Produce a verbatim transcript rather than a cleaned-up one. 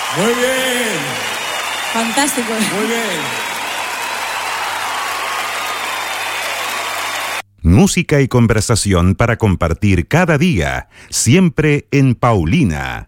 Muy bien. Fantástico. Muy bien. Música y conversación para compartir cada día, siempre en Paulina.